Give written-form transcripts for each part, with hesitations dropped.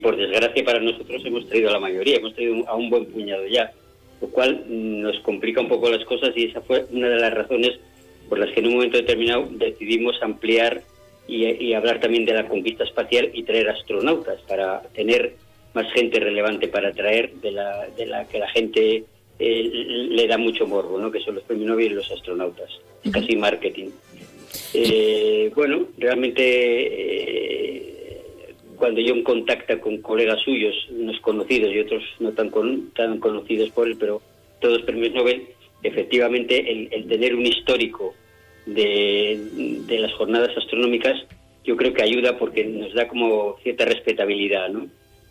Por desgracia para nosotros hemos traído a la mayoría, hemos traído a un buen puñado ya, lo cual nos complica un poco las cosas, y esa fue una de las razones por las que en un momento determinado decidimos ampliar y hablar también de la conquista espacial y traer astronautas para tener más gente relevante para traer de la que la gente le da mucho morbo, ¿no? Que son los premios Nobel y los astronautas. Es casi marketing. Bueno, realmente cuando John contacta con colegas suyos, unos conocidos y otros no tan conocidos por él, pero todos premios Nobel, efectivamente el tener un histórico de las jornadas astronómicas, yo creo que ayuda porque nos da como cierta respetabilidad, ¿no?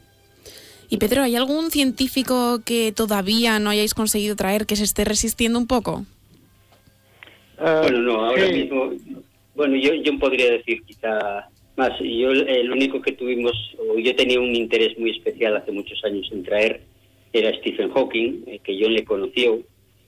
Y Pedro, ¿hay algún científico que todavía no hayáis conseguido traer, que se esté resistiendo un poco? Bueno, no, ahora mismo, bueno, yo podría decir quizá más. Yo el único que tuvimos, o yo tenía un interés muy especial hace muchos años en traer, era Stephen Hawking, que John le conoció,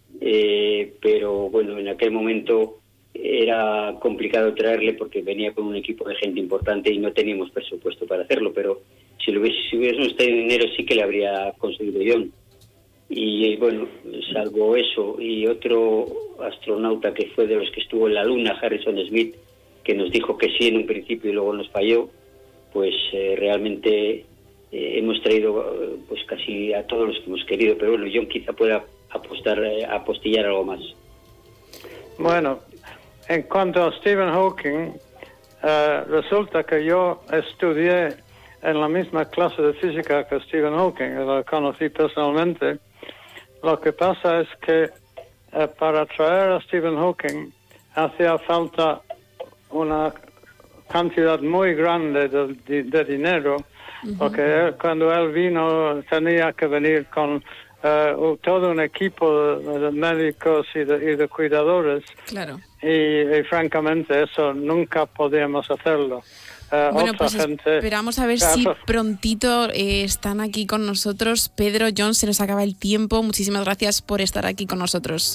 pero bueno, en aquel momento era complicado traerle porque venía con un equipo de gente importante y no teníamos presupuesto para hacerlo, pero si hubiésemos tenido dinero sí que le habría conseguido John. Y bueno, salvo eso y otro astronauta que fue de los que estuvo en la Luna, Harrison Smith, que nos dijo que sí en un principio y luego nos falló, pues realmente hemos traído pues casi a todos los que hemos querido, pero bueno, John quizá pueda apostillar algo más. Bueno, en cuanto a Stephen Hawking, resulta que yo estudié en la misma clase de física que Stephen Hawking, lo conocí personalmente. Lo que pasa es que para traer a Stephen Hawking hacía falta una cantidad muy grande de dinero, porque cuando él vino tenía que venir con todo un equipo de médicos y de cuidadores. Claro. Y francamente eso nunca podíamos hacerlo. Bueno, pues esperamos a ver si prontito están aquí con nosotros. Pedro, John, se nos acaba el tiempo. Muchísimas gracias por estar aquí con nosotros.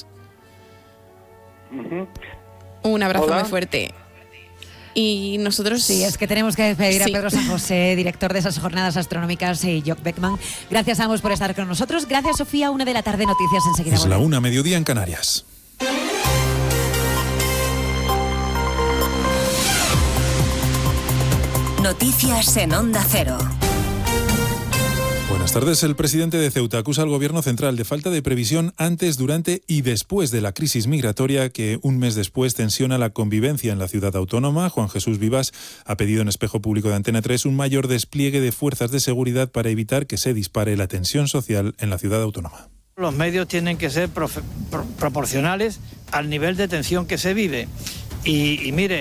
Un abrazo muy fuerte. Y nosotros... Sí, es que tenemos que despedir a Pedro San José, director de esas jornadas astronómicas, y Jock Beckman. Gracias a ambos por estar con nosotros. Gracias, Sofía. 1:00 p.m, noticias enseguida. Es la 1:00 p.m, en Canarias. Noticias en Onda Cero. Buenas tardes. El presidente de Ceuta acusa al gobierno central de falta de previsión antes, durante y después de la crisis migratoria que un mes después tensiona la convivencia en la ciudad autónoma. Juan Jesús Vivas ha pedido en espejo público de Antena 3 un mayor despliegue de fuerzas de seguridad para evitar que se dispare la tensión social en la ciudad autónoma. Los medios tienen que ser proporcionales al nivel de tensión que se vive. Y mire,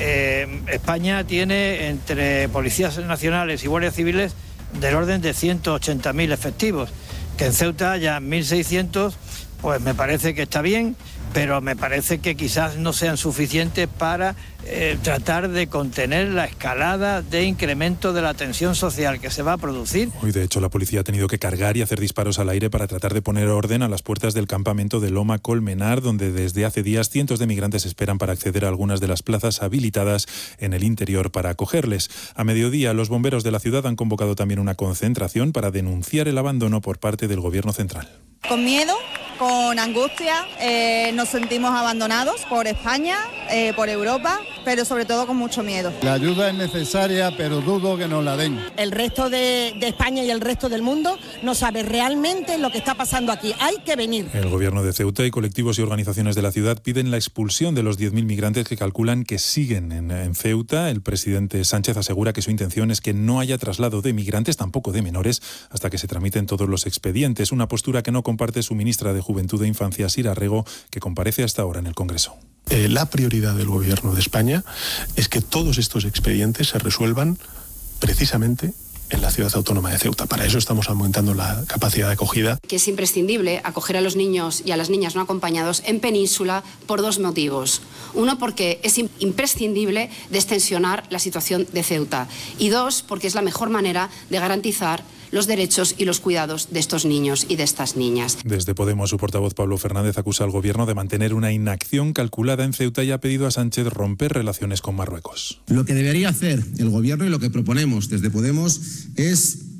España tiene entre policías nacionales y guardias civiles del orden de 180.000 efectivos, que en Ceuta haya 1.600, pues me parece que está bien, pero me parece que quizás no sean suficientes para tratar de contener la escalada de incremento de la tensión social que se va a producir. Hoy, de hecho, la policía ha tenido que cargar y hacer disparos al aire para tratar de poner orden a las puertas del campamento de Loma Colmenar, donde desde hace días cientos de migrantes esperan para acceder a algunas de las plazas habilitadas en el interior para acogerles. A mediodía, los bomberos de la ciudad han convocado también una concentración para denunciar el abandono por parte del gobierno central. Con miedo, con angustia, nos sentimos abandonados por España, por Europa, pero sobre todo con mucho miedo. La ayuda es necesaria, pero dudo que nos la den. El resto de España y el resto del mundo no sabe realmente lo que está pasando aquí. Hay que venir. El gobierno de Ceuta y colectivos y organizaciones de la ciudad piden la expulsión de los 10.000 migrantes que calculan que siguen en Ceuta. El presidente Sánchez asegura que su intención es que no haya traslado de migrantes, tampoco de menores, hasta que se tramiten todos los expedientes. Una postura que no comparte su ministra de Juventud e Infancia, Sira Rego, que comparece hasta ahora en el Congreso. La prioridad del Gobierno de España es que todos estos expedientes se resuelvan precisamente en la ciudad autónoma de Ceuta. Para eso estamos aumentando la capacidad de acogida. Que es imprescindible acoger a los niños y a las niñas no acompañados en península por dos motivos. Uno, porque es imprescindible destensionar la situación de Ceuta. Y dos, porque es la mejor manera de garantizar los derechos y los cuidados de estos niños y de estas niñas. Desde Podemos, su portavoz Pablo Fernández acusa al gobierno de mantener una inacción calculada en Ceuta y ha pedido a Sánchez romper relaciones con Marruecos. Lo que debería hacer el gobierno y lo que proponemos desde Podemos es